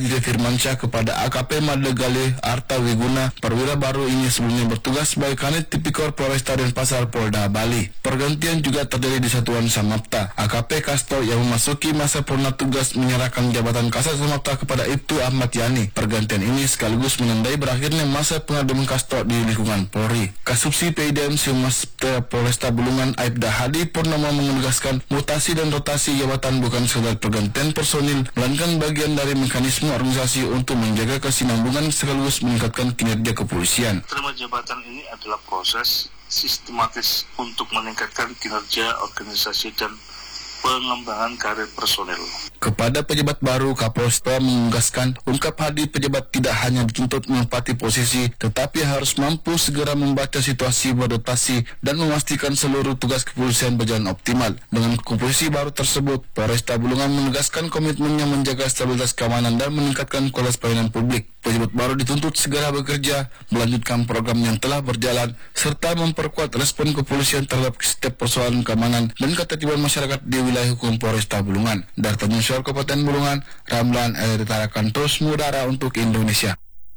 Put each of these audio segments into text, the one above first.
Firmansyah kepada AKP Madegale Arta Wiguna, perwira baru ini sebelumnya bertugas sebagai Kanit Tipikor Polresta Denpasar Polda Bali. Pergantian juga terjadi di Satuan Samapta. AKP Kasto yang memasuki masa purna tugas menyerahkan jabatan Kasat Samapta kepada Ibtu Ahmad Yani. Pergantian ini sekaligus menandai berakhirnya masa pengabdian Kasto di lingkungan Polri. Kasubsi PIDM Samapta Polresta Bulungan Aibda Hadi Purnama menegaskan mutasi dan rotasi jabatan bukan sekedar pergantian personil, melainkan bagian dari mekanisme organisasi untuk menjaga kesinambungan sekaligus meningkatkan kinerja kepolisian. Terima jabatan ini adalah proses sistematis untuk meningkatkan kinerja organisasi dan pengembangan karir personel. Kepada pejabat baru, Kapolsta menegaskan ungkap Hadi pejabat tidak hanya dituntut menempati posisi, tetapi harus mampu segera membaca situasi berotasi dan memastikan seluruh tugas kepolisian berjalan optimal. Dengan komposisi baru tersebut, Polresta Bulungan menegaskan komitmennya menjaga stabilitas keamanan dan meningkatkan kualitas pelayanan publik. Pejabat baru dituntut segera bekerja, melanjutkan program yang telah berjalan, serta memperkuat respon kepolisian terhadap setiap persoalan keamanan dan ketertiban masyarakat di wilayah hukum Polresta Bulungan. Dari Tanjung Sor, Kabupaten Bulungan, Ramlan ditarakan terus mengudara untuk Indonesia.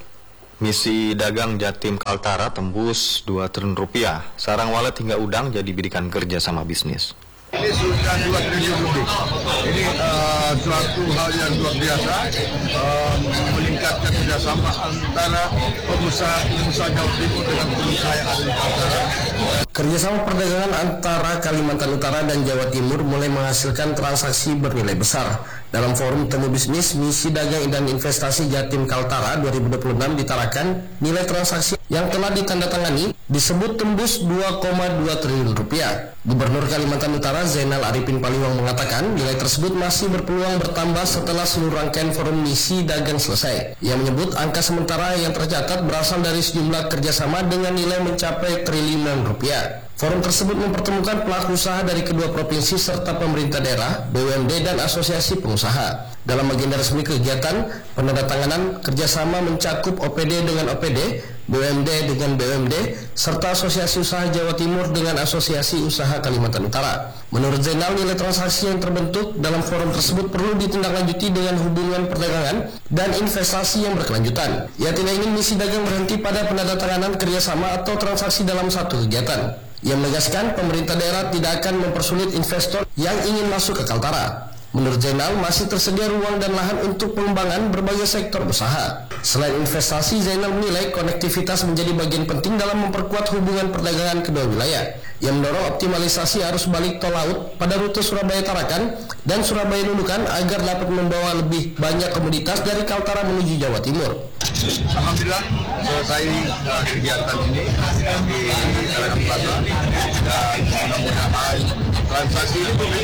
Misi dagang Jatim Kaltara tembus 2 triliun rupiah. Sarang walet hingga udang jadi bidikan kerja sama bisnis. Ini sudah 2 triliun lebih. Ini suatu hal yang luar biasa, meningkatkan kerjasama antara pengusaha Jawa Timur dengan pengusaha yang ada di Kaltara. Kerjasama perdagangan antara Kalimantan Utara dan Jawa Timur mulai menghasilkan transaksi bernilai besar. Dalam forum temu bisnis Misi Dagang dan Investasi Jatim Kaltara 2026 ditarakan nilai transaksi yang telah ditandatangani disebut tembus 2,2 triliun rupiah. Gubernur Kalimantan Utara Zainal Arifin Paliwang mengatakan nilai tersebut masih berpeluang bertambah setelah seluruh rangkaian forum Misi Dagang selesai. Ia menyebut angka sementara yang tercatat berasal dari sejumlah kerjasama dengan nilai mencapai triliunan rupiah. Forum tersebut mempertemukan pelaku usaha dari kedua provinsi serta pemerintah daerah, BUMD dan asosiasi pengusaha. Dalam agenda resmi kegiatan, penandatanganan kerjasama mencakup OPD dengan OPD, BUMD dengan BUMD, serta Asosiasi Usaha Jawa Timur dengan Asosiasi Usaha Kalimantan Utara. Menurut Zainal, nilai transaksi yang terbentuk dalam forum tersebut perlu ditindaklanjuti dengan hubungan perdagangan dan investasi yang berkelanjutan. Ia tidak ingin misi dagang berhenti pada penandatanganan kerjasama atau transaksi dalam satu kegiatan. Ia menegaskan pemerintah daerah tidak akan mempersulit investor yang ingin masuk ke Kaltara. Menurut Zainal, masih tersedia ruang dan lahan untuk pengembangan berbagai sektor usaha. Selain investasi, Zainal menilai konektivitas menjadi bagian penting dalam memperkuat hubungan perdagangan kedua wilayah. Ia mendorong optimalisasi arus balik tol laut pada rute Surabaya-Tarakan dan Surabaya-Nunukan agar dapat membawa lebih banyak komoditas dari Kaltara menuju Jawa Timur. Alhamdulillah selesai kegiatan ini di Tarakan Plaza dan mudah-mudahan transaksi ini belum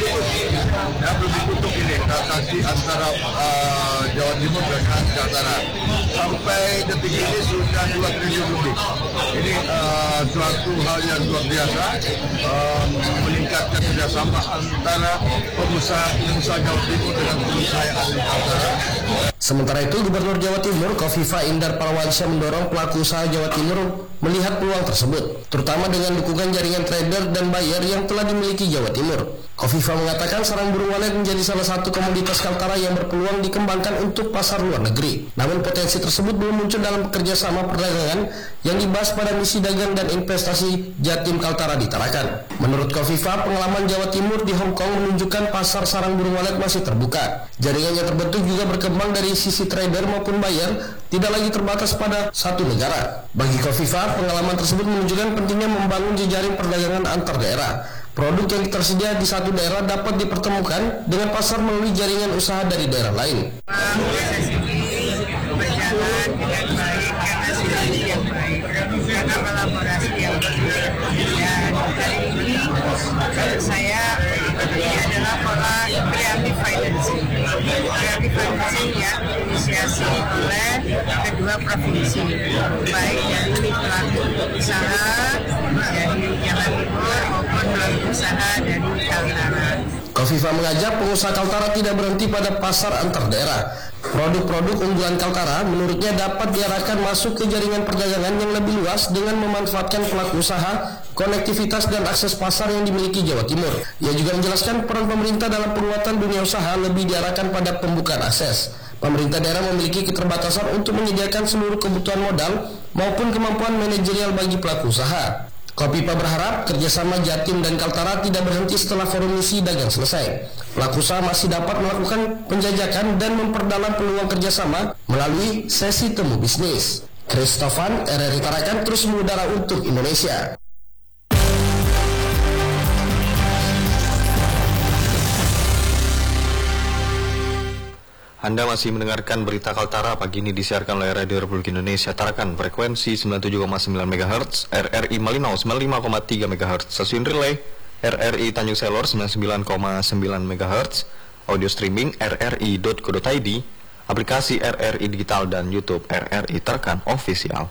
ditutup ini transaksi antara Jawa Timur dengan Kaltara. Sampai detik ini sudah 2 triliun lebih. Ini suatu hal yang luar biasa, meningkatkan kerjasama antara pengusaha Jawa Timur dengan pengusaha yang ada di Kaltara. Sementara itu, Gubernur Jawa Timur Kofifa Indar Parawansyah mendorong pelaku usaha Jawa Timur melihat peluang tersebut, terutama dengan dukungan jaringan trader dan buyer yang telah dimiliki Jawa Timur. Kofifa mengatakan sarang burung walet menjadi salah satu komoditas Kaltara yang berpeluang dikembangkan untuk pasar luar negeri. Namun potensi tersebut belum muncul dalam kerjasama perdagangan yang dibahas pada misi dagang dan investasi Jatim Kaltara ditarakan. Menurut Kofifa, pengalaman Jawa Timur di Hong Kong menunjukkan pasar sarang burung walet masih terbuka. Jaringan yang terbentuk juga berkembang dari sisi trader maupun buyer, tidak lagi terbatas pada satu negara. Bagi Kofifa, pengalaman tersebut menunjukkan pentingnya membangun jejaring perdagangan antar daerah. Produk yang tersedia di satu daerah dapat dipertemukan dengan pasar melalui jaringan usaha dari daerah lain. Proses ini berjalan dengan baik karena sinergi yang baik, karena kolaborasi yang baik. Dan hari ini saya ini adalah pola creative financing. Creative financing yang diinisiasi oleh kedua provinsi, baik dari pelaku usaha dari Jawa Timur maupun pelaku usaha dari Kaltara. Kofifa mengajak pengusaha Kaltara tidak berhenti pada pasar antar daerah. Produk-produk unggulan Kaltara menurutnya dapat diarahkan masuk ke jaringan perdagangan yang lebih luas dengan memanfaatkan pelaku usaha, konektivitas dan akses pasar yang dimiliki Jawa Timur. Ia juga menjelaskan peran pemerintah dalam penguatan dunia usaha lebih diarahkan pada pembukaan akses. Pemerintah daerah memiliki keterbatasan untuk menyediakan seluruh kebutuhan modal maupun kemampuan manajerial bagi pelaku usaha. Kopipa berharap kerjasama Jatim dan Kaltara tidak berhenti setelah forum misi dagang selesai. Pelaku usaha masih dapat melakukan penjajakan dan memperdalam peluang kerjasama melalui sesi temu bisnis. Christofan, RRI Tarakan terus mengudara untuk Indonesia. Anda masih mendengarkan berita Kaltara pagi ini disiarkan oleh Radio Republik Indonesia Tarakan frekuensi 97,9 MHz, RRI Malinau 95,3 MHz, stasiun relay RRI Tanjung Selor 99,9 MHz, audio streaming rri.co.id, aplikasi RRI Digital dan YouTube RRI Tarakan Official.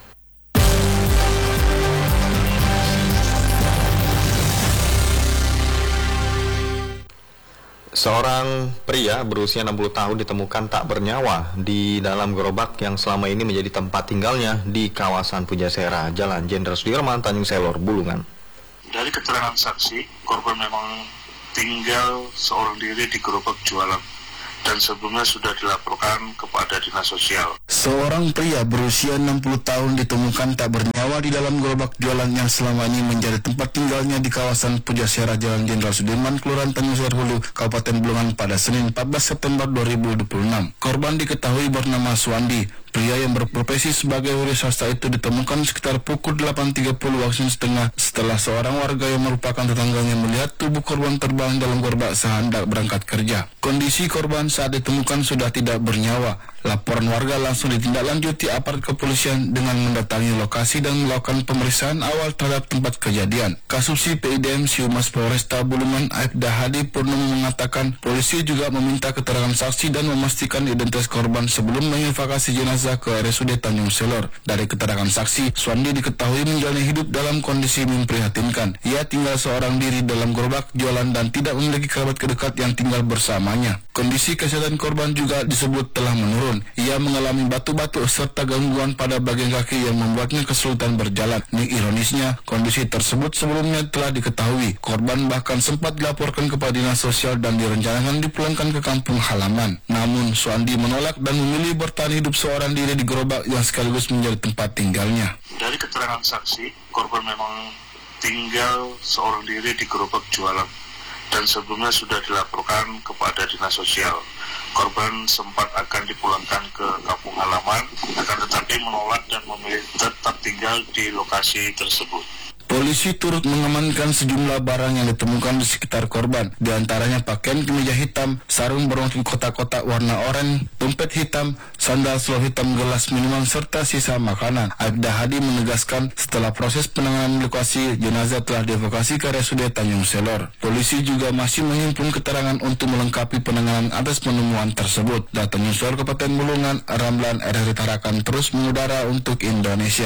Seorang pria berusia 60 tahun ditemukan tak bernyawa di dalam gerobak yang selama ini menjadi tempat tinggalnya di kawasan Pujasera, Jalan Jenderal Sudirman, Tanjung Selor, Bulungan. Dari keterangan saksi, korban memang tinggal seorang diri di gerobak jualan dan sebelumnya sudah dilaporkan kepada dinas sosial. Seorang pria berusia 60 tahun ditemukan tak bernyawa di dalam gerobak jualan yang selama ini menjadi tempat tinggalnya di kawasan Pujasera, Jalan Jenderal Sudirman, Kelurahan Tanjung Selor Hulu, Kabupaten Bulungan pada Senin 14 September 2026. Korban diketahui bernama Suandi. Pria yang berprofesi sebagai wira swasta itu ditemukan sekitar pukul 8.30 waktu setengah setelah seorang warga yang merupakan tetangganya melihat tubuh korban terbang dalam gerobak saat hendak berangkat kerja. Kondisi korban saat ditemukan sudah tidak bernyawa. Laporan warga langsung ditindaklanjuti aparat kepolisian dengan mendatangi lokasi dan melakukan pemeriksaan awal terhadap tempat kejadian. Kasubsi PIDM Siumas Polresta Bulungan Aibda Hadi Purnomo mengatakan polisi juga meminta keterangan saksi dan memastikan identitas korban sebelum mengevakuasi jenazah ke RSUD Tanjung Selor. Dari keterangan saksi, Suandi diketahui menjalani hidup dalam kondisi memprihatinkan. Ia tinggal seorang diri dalam gerobak jualan dan tidak memiliki kerabat terdekat yang tinggal bersamanya. Kondisi kesehatan korban juga disebut telah menurun. Ia mengalami batu-batu serta gangguan pada bagian kaki yang membuatnya kesulitan berjalan. Ironisnya, kondisi tersebut sebelumnya telah diketahui. Korban bahkan sempat dilaporkan kepada dinas sosial dan direncanakan dipulangkan ke kampung halaman. Namun, Suandi menolak dan memilih bertahan hidup seorang diri di gerobak yang sekaligus menjadi tempat tinggalnya. Dari keterangan saksi, korban memang tinggal seorang diri di gerobak jualan dan sebelumnya sudah dilaporkan kepada dinas sosial. Korban sempat akan dipulangkan ke kampung halaman, akan tetapi menolak dan memilih tetap tinggal di lokasi tersebut. Polisi turut mengamankan sejumlah barang yang ditemukan di sekitar korban, di antaranya pakaian kemeja hitam, sarung bermotif kotak-kotak warna oranye, dompet hitam, sandal slow hitam, gelas minuman, serta sisa makanan. Aibda Hadi menegaskan setelah proses penanganan lokasi, jenazah telah dievakuasi ke RSUD Tanjung Selor. Polisi juga masih menghimpun keterangan untuk melengkapi penanganan atas penemuan tersebut. Data Tanjung Selor Kabupaten Bulungan, Ramlan RRI Tarakan terus mengudara untuk Indonesia.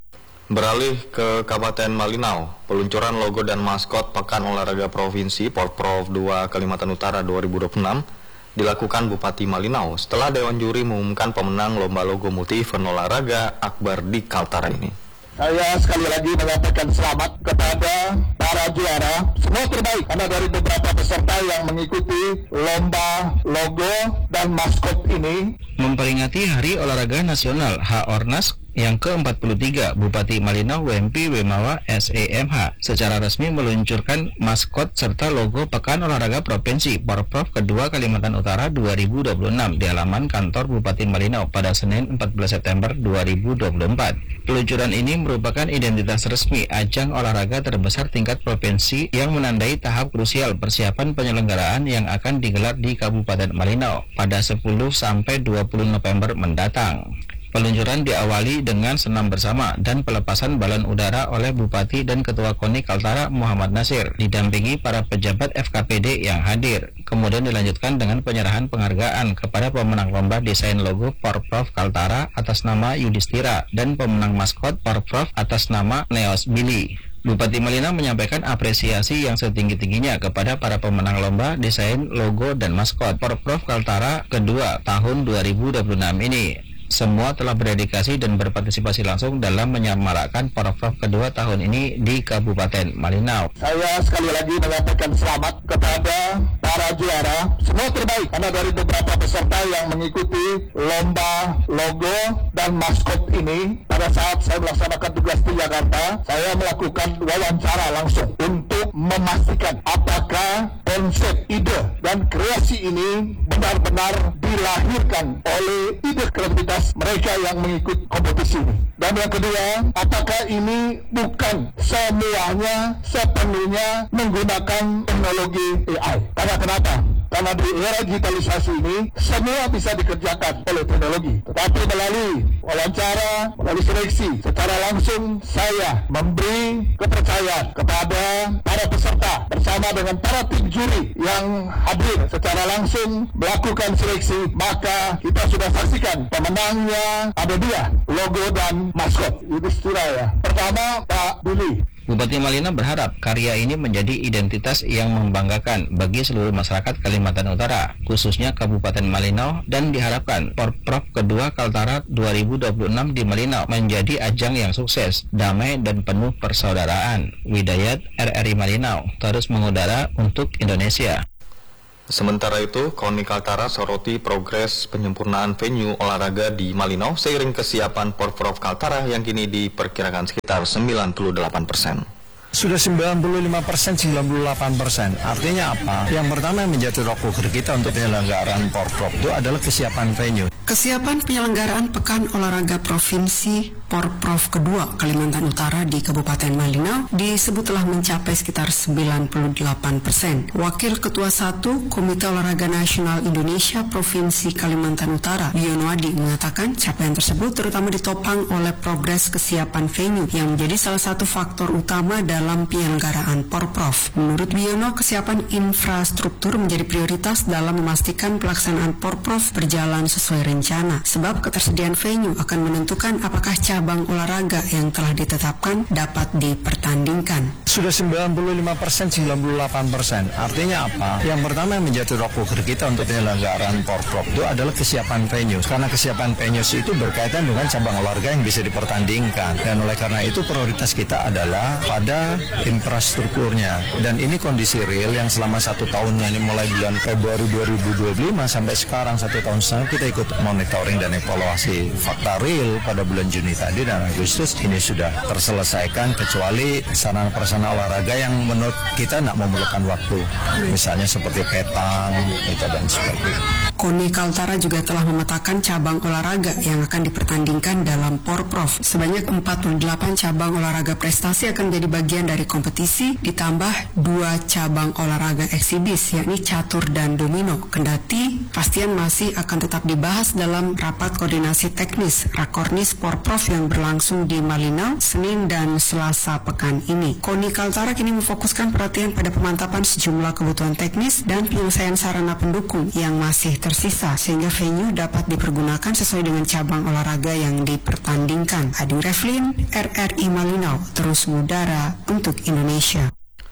Beralih ke Kabupaten Malinau, peluncuran logo dan maskot Pekan Olahraga Provinsi Porprov 2 Kalimantan Utara 2026 dilakukan Bupati Malinau setelah Dewan Juri mengumumkan pemenang lomba logo multi event olahraga akbar di Kaltara ini. Saya sekali lagi menyampaikan selamat kepada para juara, semua terbaik karena dari beberapa peserta yang mengikuti lomba logo dan maskot ini. Memperingati Hari Olahraga Nasional HORNAS yang ke-43, Bupati Malinau WMP Wemawa SEMH secara resmi meluncurkan maskot serta logo Pekan Olahraga Provinsi Porprov kedua Kalimantan Utara 2026 di halaman kantor Bupati Malinau pada Senin 14 September 2024. Peluncuran ini merupakan identitas resmi ajang olahraga terbesar tingkat provinsi yang menandai tahap krusial persiapan penyelenggaraan yang akan digelar di Kabupaten Malinau pada 10 sampai 20 November mendatang. Peluncuran diawali dengan senam bersama dan pelepasan balon udara oleh Bupati dan Ketua KONI Kaltara Muhammad Nasir, didampingi para pejabat FKPD yang hadir. Kemudian dilanjutkan dengan penyerahan penghargaan kepada pemenang lomba desain logo Porprov Kaltara atas nama Yudhistira dan pemenang maskot Porprov atas nama Neos Billy. Bupati Malinau menyampaikan apresiasi yang setinggi-tingginya kepada para pemenang lomba desain logo dan maskot Porprov Kaltara kedua tahun 2026 ini. semua telah berdedikasi dan berpartisipasi langsung dalam menyemarakkan Porprov kedua tahun ini di Kabupaten Malinau. Saya sekali lagi menyampaikan selamat kepada para juara, semua terbaik, karena dari beberapa peserta yang mengikuti lomba logo dan maskot ini, pada saat saya melaksanakan tugas di Jakarta, saya melakukan wawancara langsung untuk memastikan apakah konsep, ide, dan kreasi ini benar-benar dilahirkan oleh ide kreativitas mereka yang mengikuti kompetisi ini. Dan yang kedua, apakah ini bukan semuanya sepenuhnya menggunakan teknologi AI? Karena kenapa? Karena di era digitalisasi ini, semua bisa dikerjakan oleh teknologi. Tetapi melalui wawancara, melalui seleksi, secara langsung saya memberi kepercayaan kepada para peserta bersama dengan para tim juri yang hadir secara langsung melakukan seleksi. Maka kita sudah saksikan pemenangnya ada dua, logo dan maskot. Yudhistira ya. Pertama, Pak Billy. Bupati Malinau berharap karya ini menjadi identitas yang membanggakan bagi seluruh masyarakat Kalimantan Utara, khususnya Kabupaten Malinau, dan diharapkan Porprov kedua Kaltara 2026 di Malinau menjadi ajang yang sukses, damai, dan penuh persaudaraan. Widayat, RRI Malinau, terus mengudara untuk Indonesia. Sementara itu, KONI Kaltara soroti progres penyempurnaan venue olahraga di Malinau seiring kesiapan Porprov Kaltara yang kini diperkirakan sekitar 98%. Sudah 95%, 98%. Artinya apa? Yang pertama yang menjadi rokok kita untuk penyelenggaraan Porprov itu adalah kesiapan venue. Kesiapan penyelenggaraan Pekan Olahraga Provinsi Porprov kedua Kalimantan Utara di Kabupaten Malinau disebut telah mencapai sekitar 98%. Wakil Ketua 1 Komite Olahraga Nasional Indonesia Provinsi Kalimantan Utara, Biono Adi, mengatakan capaian tersebut terutama ditopang oleh progres kesiapan venue yang menjadi salah satu faktor utama dalam penyelenggaraan Porprov. Menurut Biono, kesiapan infrastruktur menjadi prioritas dalam memastikan pelaksanaan Porprov berjalan sesuai rencana, sebab ketersediaan venue akan menentukan apakah cabang olahraga yang telah ditetapkan dapat dipertandingkan. Sudah 95%, 98%. Artinya apa? Yang pertama yang menjadi rokok kita untuk penyelenggaraan Porprov itu adalah kesiapan venue. Karena kesiapan venue itu berkaitan dengan cabang olahraga yang bisa dipertandingkan. Dan oleh karena itu prioritas kita adalah pada infrastrukturnya. Dan ini kondisi real yang selama 1 tahunnya ini mulai bulan Februari 2025 sampai sekarang 1 tahun setengah kita ikut monitoring dan evaluasi fakta real pada bulan Juni tadi dan Agustus ini sudah terselesaikan kecuali sarana-prasarana olahraga yang menurut kita tidak memerlukan waktu. Misalnya seperti petang dan sebagainya. KONI Kaltara juga telah memetakan cabang olahraga yang akan dipertandingkan dalam Porprov. Sebanyak 48 cabang olahraga prestasi akan menjadi bagian dari kompetisi, ditambah 2 cabang olahraga eksibis, yakni catur dan domino. Kendati, pastian masih akan tetap dibahas dalam rapat koordinasi teknis Rakornis Porprov yang berlangsung di Malinau, Senin dan Selasa pekan ini. KONI Kaltara kini memfokuskan perhatian pada pemantapan sejumlah kebutuhan teknis dan penyelesaian sarana pendukung yang masih tersisa sehingga venue dapat dipergunakan sesuai dengan cabang olahraga yang dipertandingkan. Adi Reflin, RRI Malinau, terus mengudara untuk Indonesia.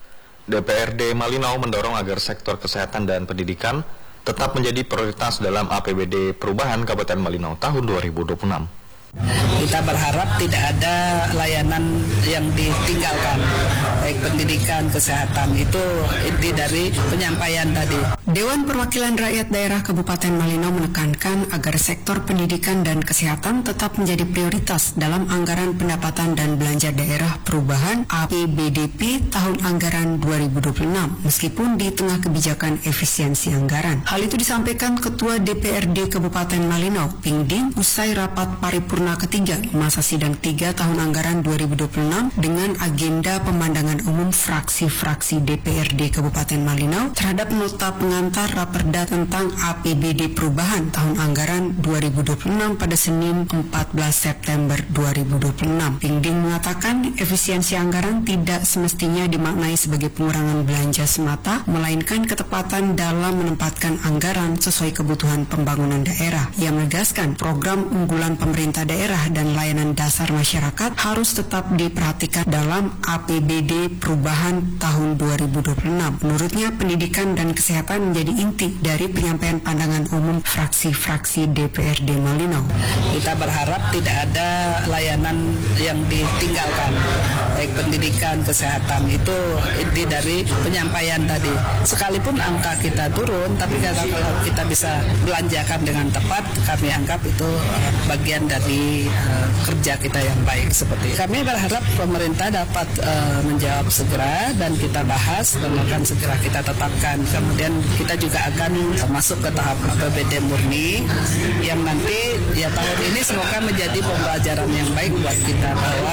DPRD Malinau mendorong agar sektor kesehatan dan pendidikan tetap menjadi prioritas dalam APBD Perubahan Kabupaten Malinau tahun 2026. Kita berharap tidak ada layanan yang ditinggalkan, baik pendidikan, kesehatan. Itu inti dari penyampaian tadi. Dewan Perwakilan Rakyat Daerah Kabupaten Malinau menekankan agar sektor pendidikan dan kesehatan tetap menjadi prioritas dalam anggaran pendapatan dan belanja daerah perubahan APBDP tahun anggaran 2026, meskipun di tengah kebijakan efisiensi anggaran. Hal itu disampaikan Ketua DPRD Kabupaten Malinau, Pingding, usai rapat paripurna ketiga masa sidang 3 tahun anggaran 2026 dengan agenda pemandangan umum fraksi-fraksi DPRD Kabupaten Malinau terhadap nota pengantar Raperda tentang APBD Perubahan tahun anggaran 2026 pada Senin 14 September 2026. Pingding mengatakan efisiensi anggaran tidak semestinya dimaknai sebagai pengurangan belanja semata, melainkan ketepatan dalam menempatkan anggaran sesuai kebutuhan pembangunan daerah. Ia menegaskan program unggulan pemerintah daerah dan layanan dasar masyarakat harus tetap diperhatikan dalam APBD perubahan tahun 2026. Menurutnya, pendidikan dan kesehatan menjadi inti dari penyampaian pandangan umum fraksi-fraksi DPRD Malinau. Kita berharap tidak ada layanan yang ditinggalkan, baik pendidikan, kesehatan, itu inti dari penyampaian tadi. Sekalipun angka kita turun, tapi kalau kita bisa belanjakan dengan tepat, kami anggap itu bagian dari kerja kita yang baik. Seperti kami berharap pemerintah dapat menjawab segera dan kita bahas dan akan segera kita tetapkan. Kemudian kita juga akan masuk ke tahap APBD murni yang nanti ya tahun ini semoga menjadi pembelajaran yang baik buat kita bahwa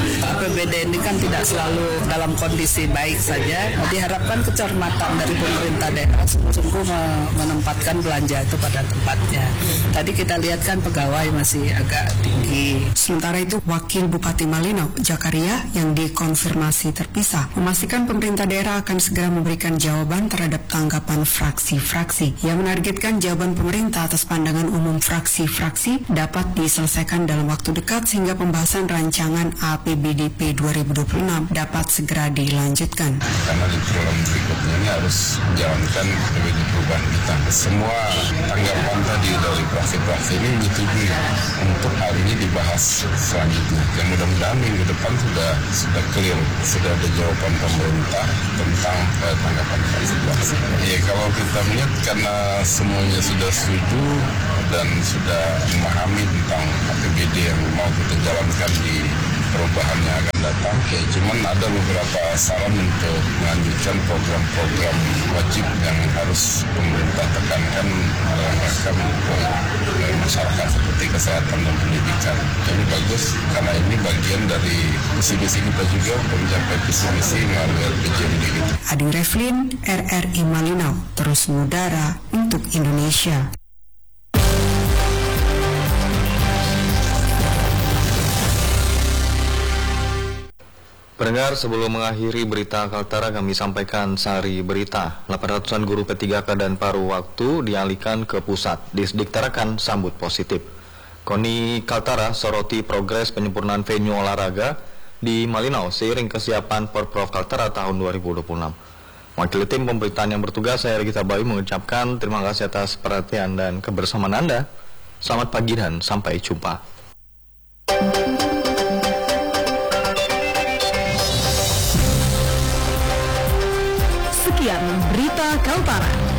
APBD ini kan tidak selalu dalam kondisi baik saja. Diharapkan kecermatan dari pemerintah daerah sungguh-sungguh menempatkan belanja itu pada tempatnya. Tadi kita lihat kan pegawai masih agak tinggi. Sementara itu, Wakil Bupati Malinau, Jakaria, yang dikonfirmasi terpisah, memastikan pemerintah daerah akan segera memberikan jawaban terhadap tanggapan fraksi-fraksi. Ia menargetkan jawaban pemerintah atas pandangan umum fraksi-fraksi dapat diselesaikan dalam waktu dekat sehingga pembahasan rancangan APBDP 2026 dapat segera dilanjutkan. Karena di program berikutnya ini harus menjalankan APBD perubahan kita. Semua tanggapan tadi dari fraksi-fraksi ini menyetujui untuk hari ini dibahas selanjutnya. Yang mudah-mudahan minggu depan sudah clear, sudah ada jawaban pemerintah tentang tanggapan fraksi-fraksi. Ya kalau kita melihat karena semuanya sudah setuju dan sudah memahami tentang APBD yang mau kita jalankan di perubahan yang akan datang, cuman ada beberapa saran untuk melanjutkan program-program wajib yang harus pemerintah tekankan dalam rangka mendukung masyarakat seperti kesehatan dan pendidikan. Jadi bagus karena ini bagian dari visi-misi kita juga untuk mencapai visi-misi melalui RPJMD gitu. Adi Reflin, RRI Malinau, terus mengudara untuk Indonesia. Pendengar, sebelum mengakhiri berita Kaltara, kami sampaikan sari berita. 800-an guru P3K dan paruh waktu dialihkan ke pusat. Disdik Tarakan sambut positif. KONI Kaltara soroti progres penyempurnaan venue olahraga di Malinau seiring kesiapan Porprov Kaltara tahun 2026. Wakil tim pemberitaan yang bertugas, saya Regita Bayu, mengucapkan terima kasih atas perhatian dan kebersamaan Anda. Selamat pagi dan sampai jumpa. Sekian berita Kaltara.